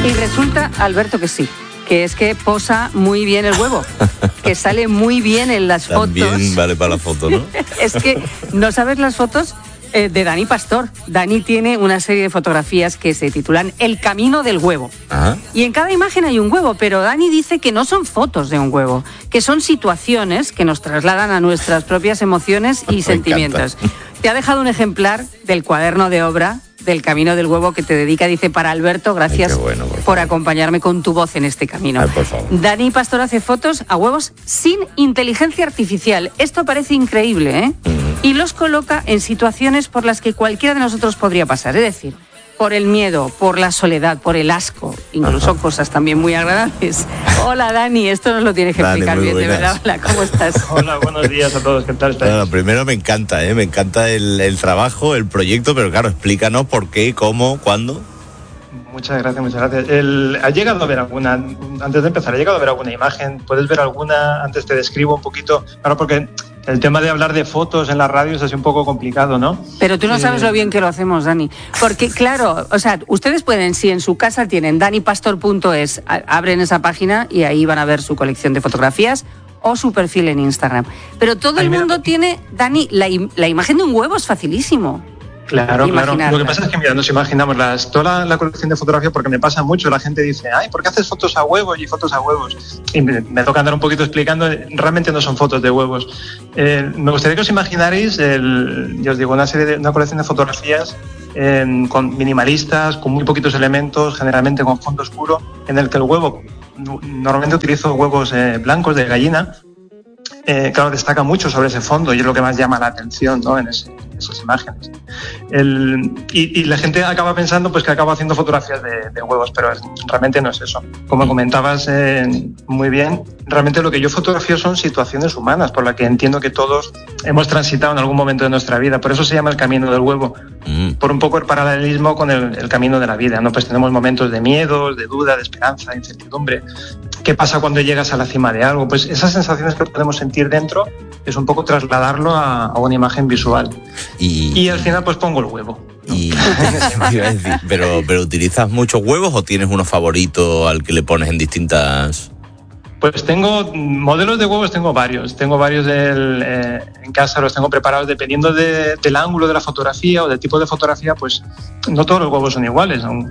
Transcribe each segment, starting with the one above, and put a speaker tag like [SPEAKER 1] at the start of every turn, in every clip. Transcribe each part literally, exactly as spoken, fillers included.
[SPEAKER 1] Y resulta, Alberto, que sí, que es que posa muy bien el huevo, que sale muy bien en las
[SPEAKER 2] También
[SPEAKER 1] fotos.
[SPEAKER 2] vale para la foto, ¿no?
[SPEAKER 1] Es que no sabes las fotos eh, de Dani Pastor. Dani tiene una serie de fotografías que se titulan El camino del huevo.
[SPEAKER 2] Ajá.
[SPEAKER 1] Y en cada imagen hay un huevo, pero Dani dice que no son fotos de un huevo, que son situaciones que nos trasladan a nuestras propias emociones y
[SPEAKER 2] Me
[SPEAKER 1] sentimientos.
[SPEAKER 2] encanta.
[SPEAKER 1] Te ha dejado un ejemplar del cuaderno de obra del camino del huevo que te dedica, dice, para Alberto, gracias
[SPEAKER 2] Ay, qué bueno, por
[SPEAKER 1] por
[SPEAKER 2] favor.
[SPEAKER 1] acompañarme con tu voz en este camino.
[SPEAKER 2] Ay, por favor.
[SPEAKER 1] Dani Pastor hace fotos a huevos sin inteligencia artificial. Esto parece increíble, ¿eh?
[SPEAKER 2] Ujú.
[SPEAKER 1] Y los coloca en situaciones por las que cualquiera de nosotros podría pasar. Es decir, por el miedo, por la soledad, por el asco, incluso
[SPEAKER 2] Ajá.
[SPEAKER 1] cosas también muy agradables. Hola, Dani, esto nos lo tienes que
[SPEAKER 2] Dani,
[SPEAKER 1] explicar
[SPEAKER 2] muy
[SPEAKER 1] bien, de
[SPEAKER 2] buenas.
[SPEAKER 1] verdad. Hola, ¿cómo estás?
[SPEAKER 3] Hola, buenos días a todos. ¿Qué tal estáis?
[SPEAKER 2] Bueno, primero me encanta, ¿eh? Me encanta el, el trabajo, el proyecto, pero claro, explícanos por qué, cómo, cuándo.
[SPEAKER 3] Muchas gracias, muchas gracias. El, ¿Ha llegado a ver alguna, antes de empezar, ha llegado a ver alguna imagen? ¿Puedes ver alguna? Antes te describo un poquito. Claro, porque el tema de hablar de fotos en las radios es así un poco complicado, ¿no?
[SPEAKER 1] Pero tú no sabes lo bien que lo hacemos, Dani. Porque, claro, o sea, ustedes pueden, si en su casa tienen dani pastor punto es, a- abren esa página y ahí van a ver su colección de fotografías o su perfil en Instagram. Pero todo
[SPEAKER 3] Ay,
[SPEAKER 1] el
[SPEAKER 3] mira.
[SPEAKER 1] mundo tiene, Dani, la, im- la imagen de un huevo es facilísimo.
[SPEAKER 3] Claro, claro.
[SPEAKER 1] Imaginarla.
[SPEAKER 3] Lo que pasa es que, mira, nos imaginamos las, toda la, la colección de fotografía, porque me pasa mucho, la gente dice, ay, ¿por qué haces fotos a huevos y fotos a huevos? Y me, me toca andar un poquito explicando, realmente no son fotos de huevos. Eh, me gustaría que os imaginarais, el, yo os digo, una serie de, una colección de fotografías eh, con minimalistas, con muy poquitos elementos, generalmente con fondo oscuro, en el que el huevo, normalmente utilizo huevos eh, blancos de gallina. Eh, claro, destaca mucho sobre ese fondo y es lo que más llama la atención, ¿no? en, ese, en esas imágenes. El, y, y la gente acaba pensando pues, que acabo haciendo fotografías de, de huevos, pero es, realmente no es eso. Como comentabas eh, muy bien, realmente lo que yo fotografío son situaciones humanas por las que entiendo que todos hemos transitado en algún momento de nuestra vida. Por eso se llama el camino del huevo,
[SPEAKER 2] Mm.
[SPEAKER 3] por un poco el paralelismo con el, el camino de la vida, ¿no? Pues tenemos momentos de miedo, de duda, de esperanza, de incertidumbre. ¿Qué pasa cuando llegas a la cima de algo? Pues esas sensaciones que podemos sentir dentro es un poco trasladarlo a, a una imagen visual.
[SPEAKER 2] Y,
[SPEAKER 3] Y al final pues pongo el huevo.
[SPEAKER 2] y- iba a decir, pero, pero ¿utilizas muchos huevos o tienes uno favorito al que le pones en distintas...?
[SPEAKER 3] Pues tengo modelos de huevos, tengo varios. Tengo varios del, eh, en casa, los tengo preparados dependiendo de, del ángulo de la fotografía o del tipo de fotografía, pues no todos los huevos son iguales. Aún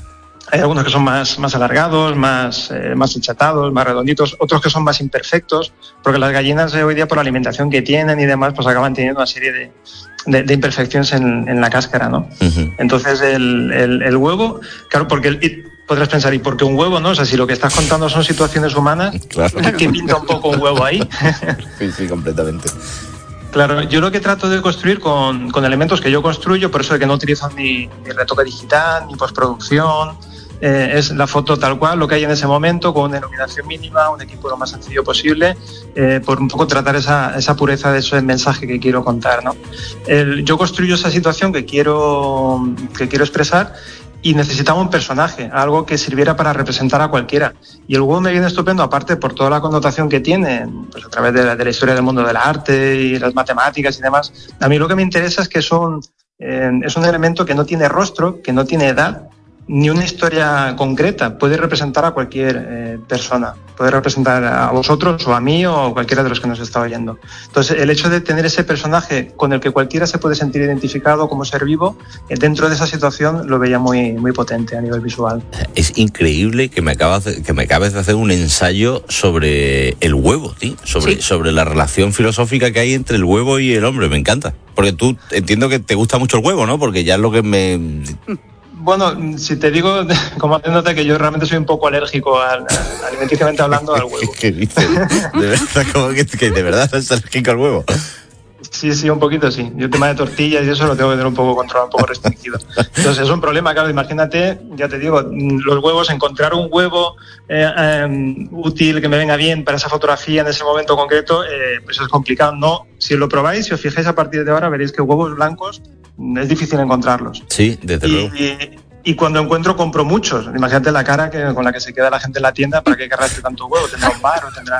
[SPEAKER 3] hay algunos que son más, más alargados, más, eh, más achatados, más redonditos, otros que son más imperfectos, porque las gallinas eh, hoy día por la alimentación que tienen y demás, pues acaban teniendo una serie de, de, de imperfecciones en, en la cáscara, ¿no?
[SPEAKER 2] Ujú.
[SPEAKER 3] Entonces el, el, el huevo, claro, porque el, y podrás pensar, ¿y por qué un huevo, no? O sea, si lo que estás contando son situaciones humanas,
[SPEAKER 2] Claro.
[SPEAKER 3] ¿qué pinta un poco un huevo ahí?
[SPEAKER 2] Sí, sí, completamente.
[SPEAKER 3] Claro, yo lo que trato de construir con, con elementos que yo construyo, por eso de que no utilizo ni, ni retoque digital, ni postproducción, eh, es la foto tal cual, lo que hay en ese momento, con una iluminación mínima, un equipo lo más sencillo posible, eh, por un poco tratar esa, esa pureza de ese mensaje que quiero contar, ¿no? El, yo construyo esa situación que quiero, que quiero expresar y necesitaba un personaje, algo que sirviera para representar a cualquiera. Y el huevo me viene estupendo, aparte por toda la connotación que tiene, pues a través de la, de la historia del mundo del arte y las matemáticas y demás. A mí lo que me interesa es que son, eh, es un elemento que no tiene rostro, que no tiene edad, ni una historia concreta. Puede representar a cualquier eh, persona. Puede representar a vosotros o a mí o a cualquiera de los que nos está oyendo. Entonces, el hecho de tener ese personaje con el que cualquiera se puede sentir identificado como ser vivo, eh, dentro de esa situación lo veía muy, muy potente a nivel visual.
[SPEAKER 2] Es increíble que me acabas de, que me acabes de hacer un ensayo sobre el huevo, tío, sobre,
[SPEAKER 1] Sí.
[SPEAKER 2] sobre la relación filosófica que hay entre el huevo y el hombre. Me encanta. Porque tú entiendo que te gusta mucho el huevo, ¿no? Porque ya es lo que me...
[SPEAKER 3] Bueno, si te digo, como haciéndote que yo realmente soy un poco alérgico, al, alimenticiamente hablando, al huevo.
[SPEAKER 2] ¿Qué dices? De verdad, como que, que de verdad es alérgico al huevo.
[SPEAKER 3] Sí, sí, un poquito sí. Yo el tema de tortillas y eso lo tengo que tener un poco controlado, un poco restringido. Entonces es un problema, claro. Imagínate, ya te digo, los huevos, encontrar un huevo eh, eh, útil, que me venga bien para esa fotografía en ese momento concreto, eh, pues es complicado. No, si lo probáis, si os fijáis a partir de ahora, veréis que huevos blancos es difícil encontrarlos.
[SPEAKER 2] Sí, desde
[SPEAKER 3] y,
[SPEAKER 2] luego.
[SPEAKER 3] Y, y cuando encuentro, compro muchos. Imagínate la cara que, con la que se queda la gente en la tienda. ¿Para qué querrás tanto huevo? ¿Tendrá un bar o tendrá...?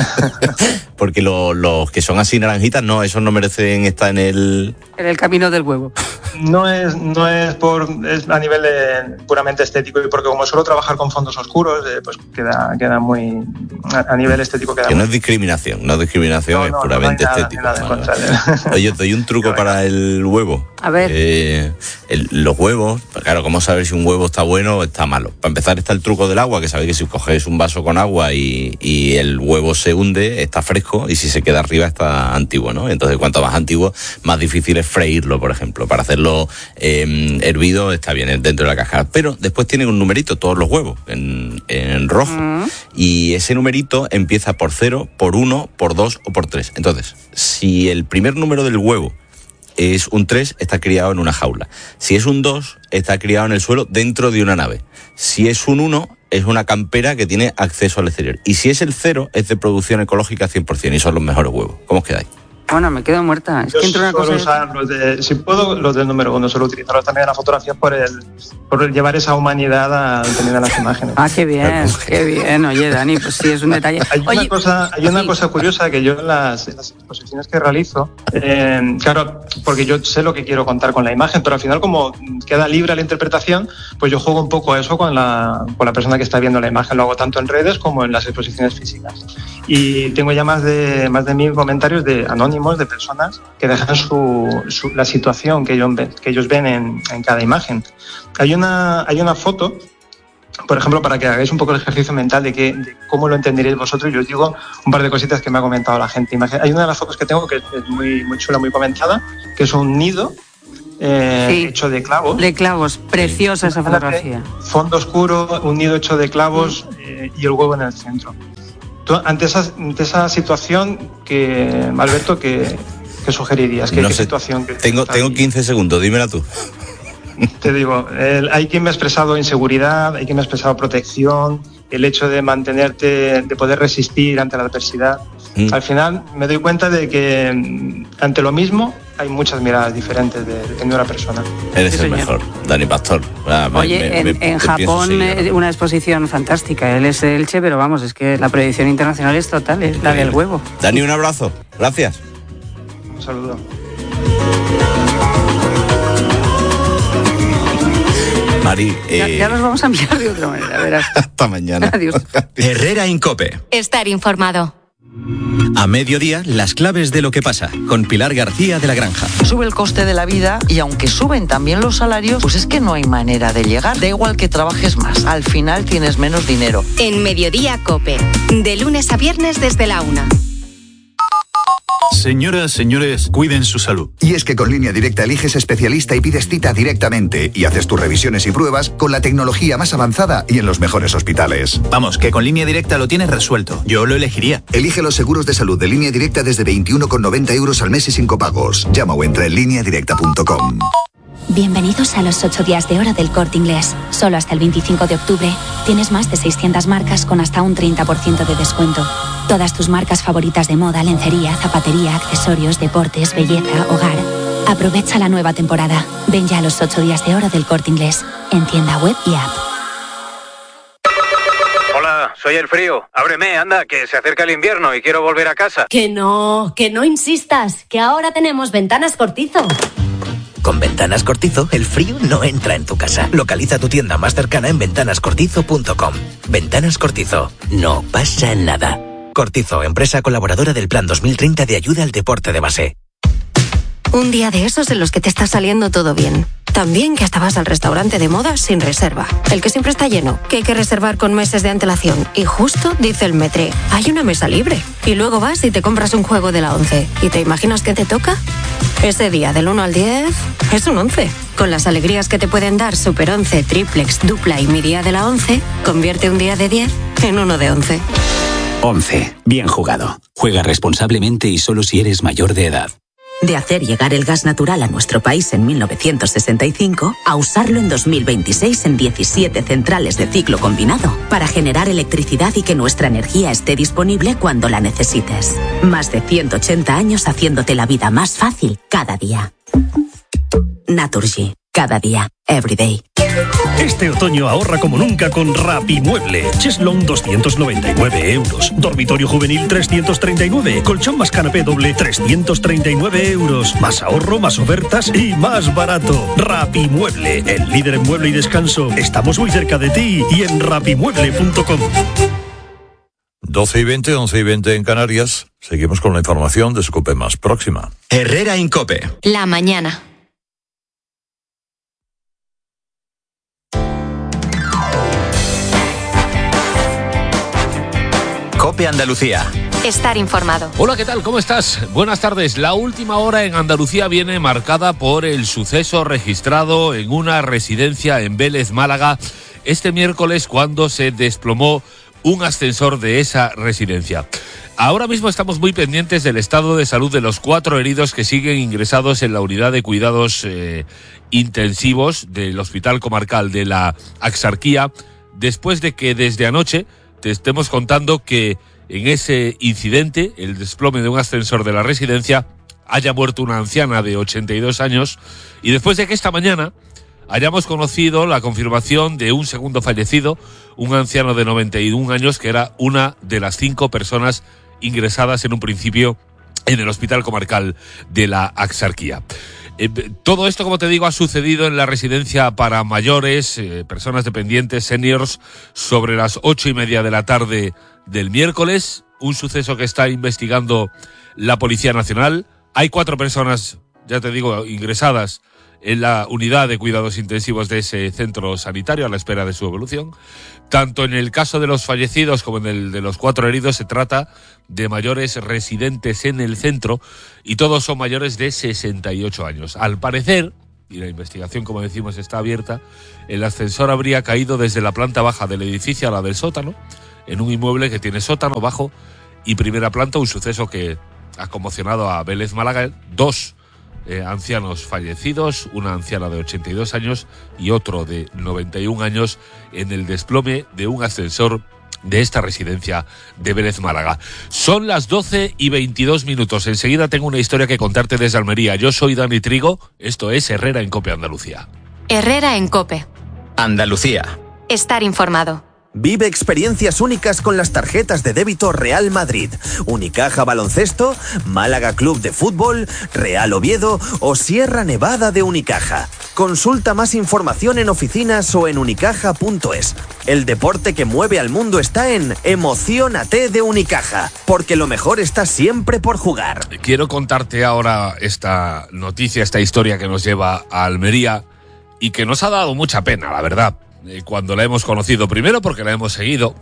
[SPEAKER 2] Porque lo- los que son así naranjitas, no, esos no merecen estar en el...
[SPEAKER 1] En el camino del huevo.
[SPEAKER 3] No es, no es por es a nivel de, puramente estético, y porque como suelo trabajar con fondos oscuros, eh, pues queda, queda muy a, a nivel estético queda
[SPEAKER 2] que
[SPEAKER 3] muy...
[SPEAKER 2] no es discriminación, no es discriminación, no, no, es puramente
[SPEAKER 3] no hay nada,
[SPEAKER 2] estético.
[SPEAKER 3] Nada
[SPEAKER 2] vale. Oye, te doy un truco para el huevo.
[SPEAKER 1] A ver.
[SPEAKER 2] Eh, el, los huevos, pues claro, ¿cómo saber si un huevo está bueno o está malo? Para empezar está el truco del agua, que sabéis que si coges un vaso con agua y, y el huevo se hunde, está fresco, y si se queda arriba está antiguo, ¿no? Entonces, cuanto más antiguo, más difícil es freírlo, por ejemplo. Para hacerlo eh, hervido está bien dentro de la caja. Pero después tienen un numerito, todos los huevos, en, en rojo. Mm. Y ese numerito empieza por cero, por uno, por dos o por tres. Entonces, si el primer número del huevo es un tres, está criado en una jaula. Si es un dos, está criado en el suelo dentro de una nave. Si es un uno, es una campera que tiene acceso al exterior. Y si es el cero, es de producción ecológica cien por ciento y son los mejores huevos. ¿Cómo os quedáis?
[SPEAKER 1] Bueno, me quedo muerta. Es
[SPEAKER 3] Yo
[SPEAKER 1] que entre una cosa
[SPEAKER 3] usar los de, si puedo, los del número uno, suelo utilizarlos también en la fotografía por el por el llevar esa humanidad al tener las imágenes.
[SPEAKER 1] Ah, qué bien, qué bien. Oye, Dani, pues sí, es un detalle.
[SPEAKER 3] Hay
[SPEAKER 1] Oye,
[SPEAKER 3] una cosa, hay una
[SPEAKER 1] sí.
[SPEAKER 3] cosa curiosa que yo en las, en las exposiciones que realizo, eh, claro, porque yo sé lo que quiero contar con la imagen, pero al final como queda libre la interpretación, pues yo juego un poco a eso con la, con la persona que está viendo la imagen. Lo hago tanto en redes como en las exposiciones físicas. Y tengo ya más de, más de mil comentarios de anónimos, de personas que dejan su, su, la situación que ellos ven, que ellos ven en, en cada imagen. Hay una, hay una foto, por ejemplo, para que hagáis un poco el ejercicio mental de, que, de cómo lo entenderéis vosotros. Yo os digo un par de cositas que me ha comentado la gente. Hay una de las fotos que tengo que es muy, muy chula, muy comentada, que es un nido eh, sí, hecho de clavos.
[SPEAKER 1] De clavos, preciosa esa fotografía.
[SPEAKER 3] Fondo oscuro, un nido hecho de clavos eh, y el huevo en el centro. Tú, ante, esa, ante esa situación, que Alberto, que ¿qué sugerirías? ¿Qué,
[SPEAKER 2] no
[SPEAKER 3] qué
[SPEAKER 2] sé,
[SPEAKER 3] situación? Que
[SPEAKER 2] tengo, tengo quince segundos, dímela tú.
[SPEAKER 3] Te digo, el, hay quien me ha expresado inseguridad, hay quien me ha expresado protección, el hecho de mantenerte, de poder resistir ante la adversidad. Mm. Al final me doy cuenta de que ante lo mismo hay muchas miradas diferentes de, dependiendo de la persona.
[SPEAKER 2] Eres sí, el mejor, Dani Pastor.
[SPEAKER 1] Ah, Oye, me, en, me, en Japón seguir, una exposición fantástica. Él es Elche, pero vamos, es que la proyección internacional es total, es la del huevo.
[SPEAKER 2] Dani, un abrazo. Gracias.
[SPEAKER 3] Un saludo.
[SPEAKER 2] Mari, eh...
[SPEAKER 1] ya, ya nos vamos a enviar de otra manera. Verás.
[SPEAKER 2] Hasta mañana.
[SPEAKER 1] Adiós.
[SPEAKER 4] Herrera Incope.
[SPEAKER 5] Estar informado.
[SPEAKER 4] A mediodía, las claves de lo que pasa, con Pilar García de la Granja.
[SPEAKER 6] Sube el coste de la vida y aunque suben también los salarios, pues es que no hay manera de llegar. Da igual que trabajes más, al final tienes menos dinero.
[SPEAKER 5] En Mediodía Cope, de lunes a viernes desde la una.
[SPEAKER 7] Señoras, señores, cuiden su salud.
[SPEAKER 8] Y es que con Línea Directa eliges especialista y pides cita directamente y haces tus revisiones y pruebas con la tecnología más avanzada y en los mejores hospitales.
[SPEAKER 7] Vamos, que con Línea Directa lo tienes resuelto. Yo lo elegiría.
[SPEAKER 8] Elige los seguros de salud de Línea Directa desde veintiuno con noventa euros al mes y sin copagos. Llama o entra en línea directa punto com.
[SPEAKER 9] Bienvenidos a los ocho días de oro del Corte Inglés. Solo hasta el veinticinco de octubre tienes más de seiscientas marcas con hasta un treinta por ciento de descuento. Todas tus marcas favoritas de moda, lencería, zapatería, accesorios, deportes, belleza, hogar. Aprovecha la nueva temporada. Ven ya a los ocho días de oro del Corte Inglés, en tienda web y app.
[SPEAKER 10] Hola, soy el frío. Ábreme, anda, que se acerca el invierno y quiero volver a casa.
[SPEAKER 11] Que no, que no insistas, que ahora tenemos Ventanas Cortizo.
[SPEAKER 12] Con Ventanas Cortizo, el frío no entra en tu casa. Localiza tu tienda más cercana en ventanas cortizo punto com. Ventanas Cortizo, no pasa nada. Cortizo, empresa colaboradora del Plan dos mil treinta de ayuda al deporte de base.
[SPEAKER 11] Un día de esos en los que te está saliendo todo bien. También que hasta vas al restaurante de moda sin reserva. El que siempre está lleno, que hay que reservar con meses de antelación. Y justo dice el Metre, hay una mesa libre. Y luego vas y te compras un juego de la once. ¿Y te imaginas qué te toca? Ese día del uno al diez es un once. Con las alegrías que te pueden dar Super once, Triplex, Dupla y Mi Día de la once, convierte un día de diez en uno de once.
[SPEAKER 13] once. Bien jugado. Juega responsablemente y solo si eres mayor de edad.
[SPEAKER 14] De hacer llegar el gas natural a nuestro país en mil novecientos sesenta y cinco a usarlo en dos mil veintiséis en diecisiete centrales de ciclo combinado para generar electricidad y que nuestra energía esté disponible cuando la necesites. Más de ciento ochenta años haciéndote la vida más fácil cada día. Naturgy. Cada día. Every day.
[SPEAKER 15] Este otoño ahorra como nunca con Rapimueble. Cheslong doscientos noventa y nueve euros. Dormitorio juvenil trescientos treinta y nueve. Colchón más canapé doble trescientos treinta y nueve euros. Más ahorro, más ofertas y más barato. Rapimueble, el líder en mueble y descanso. Estamos muy cerca de ti y en rapimueble punto com.
[SPEAKER 16] doce y veinte, once y veinte en Canarias. Seguimos con la información de Cope más próxima.
[SPEAKER 4] Herrera Incope.
[SPEAKER 5] La mañana.
[SPEAKER 4] Cope Andalucía.
[SPEAKER 5] Estar informado.
[SPEAKER 17] Hola, ¿qué tal? ¿Cómo estás? Buenas tardes. La última hora en Andalucía viene marcada por el suceso registrado en una residencia en Vélez, Málaga, este miércoles, cuando se desplomó un ascensor de esa residencia. Ahora mismo estamos muy pendientes del estado de salud de los cuatro heridos que siguen ingresados en la unidad de cuidados eh, intensivos del Hospital Comarcal de la Axarquía, después de que desde anoche te estemos contando que en ese incidente, el desplome de un ascensor de la residencia, haya muerto una anciana de ochenta y dos años, y después de que esta mañana hayamos conocido la confirmación de un segundo fallecido, un anciano de noventa y un años, que era una de las cinco personas ingresadas en un principio en el Hospital Comarcal de la Axarquía. Eh, todo esto, como te digo, ha sucedido en la residencia para mayores, eh, personas dependientes, seniors, sobre las ocho y media de la tarde del miércoles, un suceso que está investigando la Policía Nacional. Hay cuatro personas, ya te digo, ingresadas en la unidad de cuidados intensivos de ese centro sanitario a la espera de su evolución. Tanto en el caso de los fallecidos como en el de los cuatro heridos se trata de mayores residentes en el centro, y todos son mayores de sesenta y ocho años. Al parecer, y la investigación, como decimos, está abierta, el ascensor habría caído desde la planta baja del edificio a la del sótano, en un inmueble que tiene sótano, bajo y primera planta, un suceso que ha conmocionado a Vélez, Málaga. Dos Eh, ancianos fallecidos, una anciana de ochenta y dos años y otro de noventa y un años, en el desplome de un ascensor de esta residencia de Vélez, Málaga. Son las doce y veintidós minutos. Enseguida tengo una historia que contarte desde Almería. Yo soy Dani Trigo, esto es Herrera en Cope Andalucía.
[SPEAKER 5] Herrera en Cope.
[SPEAKER 4] Andalucía.
[SPEAKER 5] Estar informado.
[SPEAKER 18] Vive experiencias únicas con las tarjetas de débito Real Madrid, Unicaja Baloncesto, Málaga Club de Fútbol, Real Oviedo o Sierra Nevada de Unicaja. Consulta más información en oficinas o en unicaja punto es. El deporte que mueve al mundo está en Emociónate de Unicaja, porque lo mejor está siempre por jugar.
[SPEAKER 17] Quiero contarte ahora esta noticia, esta historia que nos lleva a Almería y que nos ha dado mucha pena, la verdad, cuando la hemos conocido. Primero porque la hemos seguido,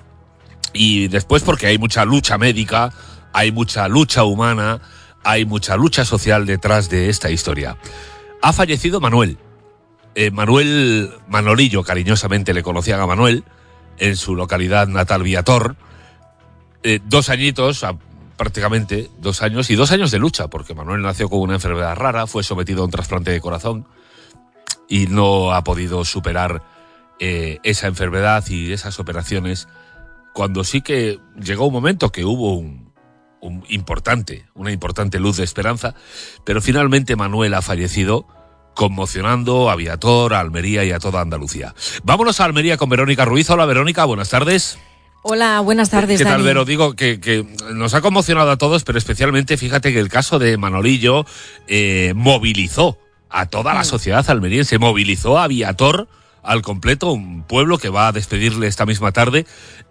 [SPEAKER 17] y después porque hay mucha lucha médica, hay mucha lucha humana, hay mucha lucha social detrás de esta historia. Ha fallecido Manuel. Eh, Manuel Manolillo, cariñosamente le conocían a Manuel, en su localidad natal, Viator. Eh, dos añitos, prácticamente dos años, y dos años de lucha, porque Manuel nació con una enfermedad rara, fue sometido a un trasplante de corazón y no ha podido superar eh, esa enfermedad y esas operaciones, cuando sí que llegó un momento que hubo un, un importante, una importante luz de esperanza, pero finalmente Manuel ha fallecido, conmocionando a Viator, a Almería y a toda Andalucía. Vámonos a Almería con Verónica Ruiz. Hola, Verónica, buenas tardes.
[SPEAKER 19] Hola, buenas tardes,
[SPEAKER 17] ¿Qué tal,
[SPEAKER 19] Dani?
[SPEAKER 17] Vero? Digo que, que nos ha conmocionado a todos, pero especialmente, fíjate que el caso de Manolillo eh, movilizó a toda la sociedad almeriense, movilizó a Viator al completo, un pueblo que va a despedirle esta misma tarde,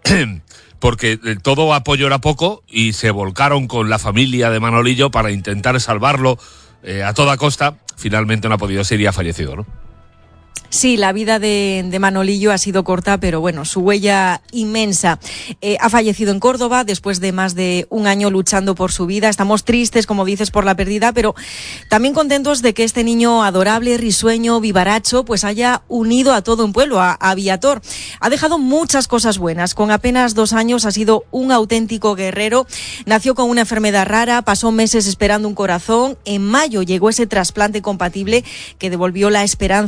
[SPEAKER 17] porque todo apoyo era poco y se volcaron con la familia de Manolillo para intentar salvarlo eh, a toda costa. Finalmente no ha podido ser y ha fallecido, ¿no?
[SPEAKER 19] Sí, la vida de, de Manolillo ha sido corta, pero bueno, su huella inmensa. Eh, ha fallecido en Córdoba después de más de un año luchando por su vida. Estamos tristes, como dices, por la pérdida, pero también contentos de que este niño adorable, risueño, vivaracho, pues haya unido a todo un pueblo, a, a Viator. Ha dejado muchas cosas buenas. Con apenas dos años ha sido un auténtico guerrero. Nació con una enfermedad rara, pasó meses esperando un corazón. En mayo llegó ese trasplante compatible que devolvió la esperanza a su familia.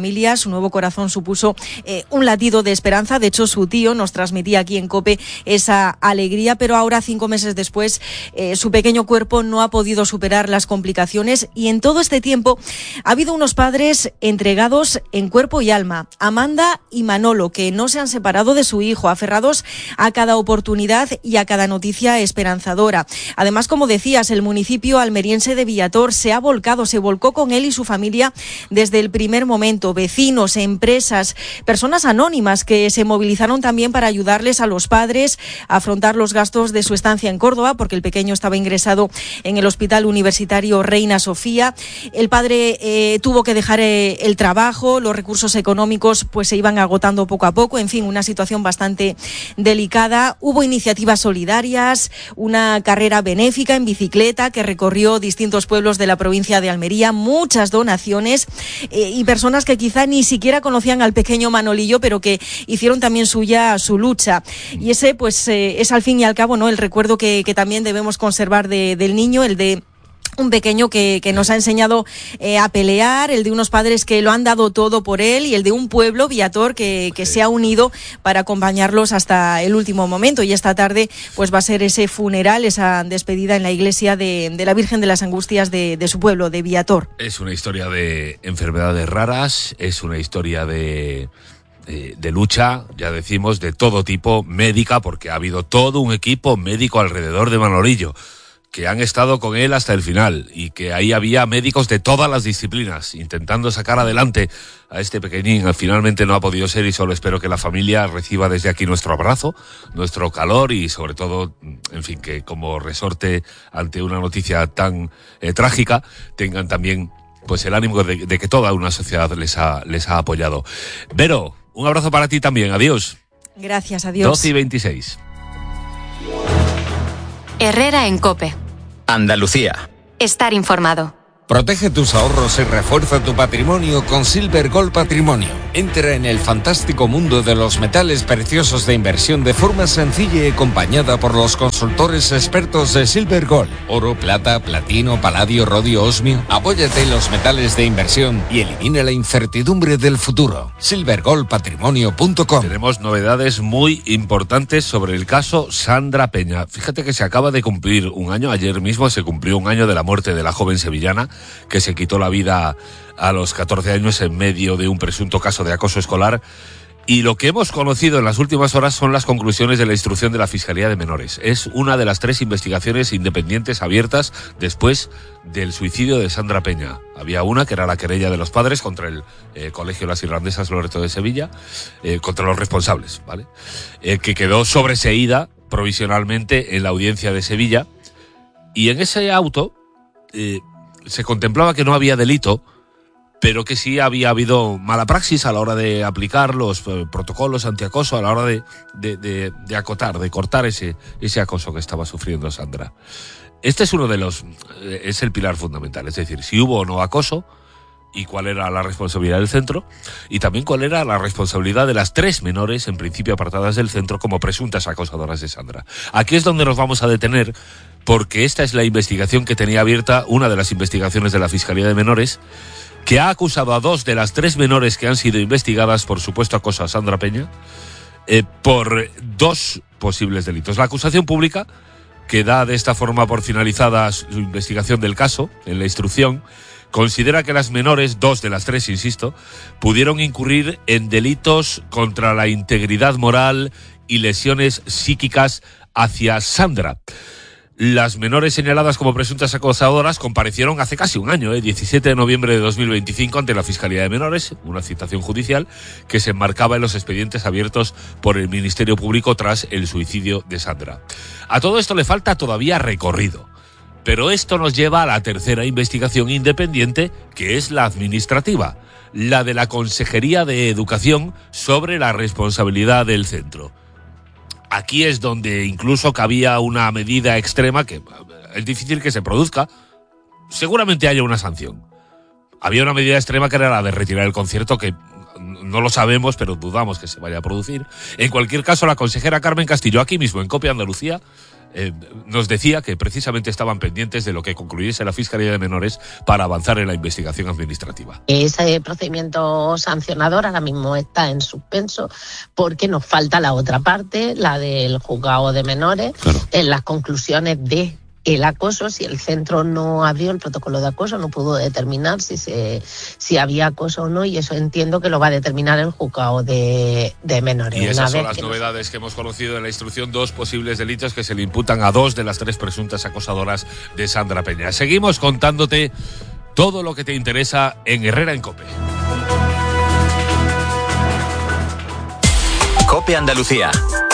[SPEAKER 19] familia. Su nuevo corazón supuso eh, un latido de esperanza. De hecho, su tío nos transmitía aquí en COPE esa alegría, pero ahora, cinco meses después, eh, su pequeño cuerpo no ha podido superar las complicaciones y en todo este tiempo ha habido unos padres entregados en cuerpo y alma, Amanda y Manolo, que no se han separado de su hijo, aferrados a cada oportunidad y a cada noticia esperanzadora. Además, como decías, el municipio almeriense de Villator se ha volcado, se volcó con él y su familia desde el primer momento. Vecinos, empresas, personas anónimas que se movilizaron también para ayudarles a los padres a afrontar los gastos de su estancia en Córdoba, porque el pequeño estaba ingresado en el Hospital Universitario Reina Sofía. El padre eh, tuvo que dejar eh, el trabajo, los recursos económicos pues se iban agotando poco a poco, en fin, una situación bastante delicada. Hubo iniciativas solidarias, una carrera benéfica en bicicleta que recorrió distintos pueblos de la provincia de Almería, muchas donaciones eh, y personas que quizá ni siquiera conocían al pequeño Manolillo, pero que hicieron también suya su lucha. Y ese pues eh, es al fin y al cabo, ¿no?, el recuerdo que, que también debemos conservar de, del niño, el de un pequeño que, que nos ha enseñado eh, a pelear, el de unos padres que lo han dado todo por él y el de un pueblo, Villator, que, que se ha unido para acompañarlos hasta el último momento. Y esta tarde pues va a ser ese funeral, esa despedida en la iglesia de, de la Virgen de las Angustias de, de su pueblo, de Villator.
[SPEAKER 17] Es una historia de enfermedades raras, es una historia de... De, de lucha, ya decimos, de todo tipo, médica, porque ha habido todo un equipo médico alrededor de Manolillo, que han estado con él hasta el final, y que ahí había médicos de todas las disciplinas, intentando sacar adelante a este pequeñín. Finalmente no ha podido ser, y solo espero que la familia reciba desde aquí nuestro abrazo, nuestro calor, y sobre todo, en fin, que como resorte ante una noticia tan eh, trágica, tengan también pues el ánimo de, de que toda una sociedad les ha, les ha apoyado. Vero, un abrazo para ti también. Adiós.
[SPEAKER 19] Gracias, adiós.
[SPEAKER 17] doce y veintiséis.
[SPEAKER 5] Herrera en COPE.
[SPEAKER 20] Andalucía.
[SPEAKER 5] Estar informado.
[SPEAKER 20] Protege tus ahorros y refuerza tu patrimonio con Silver Gold Patrimonio. Entra en el fantástico mundo de los metales preciosos de inversión de forma sencilla y acompañada por los consultores expertos de Silver Gold. Oro, plata, platino, paladio, rodio, osmio. Apóyate en los metales de inversión y elimina la incertidumbre del futuro. silver gold patrimonio punto com.
[SPEAKER 17] Tenemos novedades muy importantes sobre el caso Sandra Peña. Fíjate que se acaba de cumplir un año, ayer mismo se cumplió un año de la muerte de la joven sevillana, que se quitó la vida a los catorce años en medio de un presunto caso de acoso escolar. Y lo que hemos conocido en las últimas horas son las conclusiones de la instrucción de la Fiscalía de Menores. Es una de las tres investigaciones independientes abiertas después del suicidio de Sandra Peña. Había una que era la querella de los padres contra el eh, Colegio de las Irlandesas Loreto de Sevilla, eh, contra los responsables, ¿vale? Eh, que quedó sobreseída provisionalmente en la audiencia de Sevilla. Y en ese auto eh, se contemplaba que no había delito, pero que sí había habido mala praxis a la hora de aplicar los eh, protocolos antiacoso, a la hora de, de, de, de acotar, de cortar ese, ese acoso que estaba sufriendo Sandra. Este es uno de los, eh, es el pilar fundamental, es decir, si hubo o no acoso, y cuál era la responsabilidad del centro, y también cuál era la responsabilidad de las tres menores, en principio apartadas del centro, como presuntas acosadoras de Sandra. Aquí es donde nos vamos a detener, porque esta es la investigación que tenía abierta, una de las investigaciones de la Fiscalía de Menores, que ha acusado a dos de las tres menores que han sido investigadas por supuesto acoso a Sandra Peña, eh, por dos posibles delitos. La acusación pública, que da de esta forma por finalizada su investigación del caso, en la instrucción, considera que las menores, dos de las tres, insisto, pudieron incurrir en delitos contra la integridad moral y lesiones psíquicas hacia Sandra. Las menores señaladas como presuntas acosadoras comparecieron hace casi un año, ¿eh? diecisiete de noviembre de dos mil veinticinco, ante la Fiscalía de Menores, una citación judicial que se enmarcaba en los expedientes abiertos por el Ministerio Público tras el suicidio de Sandra. A todo esto le falta todavía recorrido, pero esto nos lleva a la tercera investigación independiente, que es la administrativa, la de la Consejería de Educación sobre la responsabilidad del centro. Aquí es donde incluso cabía una medida extrema que es difícil que se produzca. Seguramente haya una sanción. Había una medida extrema que era la de retirar el concierto, que no lo sabemos, pero dudamos que se vaya a producir. En cualquier caso, la consejera Carmen Castillo, aquí mismo en COPE Andalucía, eh, nos decía que precisamente estaban pendientes de lo que concluyese la Fiscalía de Menores para avanzar en la investigación administrativa.
[SPEAKER 21] Ese procedimiento sancionador ahora mismo está en suspenso porque nos falta la otra parte, la del juzgado de menores, claro. En las conclusiones de el acoso. Si el centro no abrió el protocolo de acoso, no pudo determinar si se si había acoso o no, y eso entiendo que lo va a determinar el juzgado de, de menores.
[SPEAKER 17] Y esas son las novedades que hemos conocido en la instrucción, dos posibles delitos que se le imputan a dos de las tres presuntas acosadoras de Sandra Peña. Seguimos contándote todo lo que te interesa en Herrera en COPE.
[SPEAKER 4] COPE Andalucía.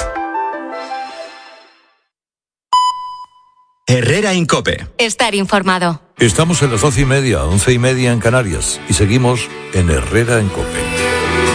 [SPEAKER 4] Herrera en COPE.
[SPEAKER 5] Estar informado.
[SPEAKER 16] Estamos en las doce y media, once y media en Canarias y seguimos en Herrera en COPE.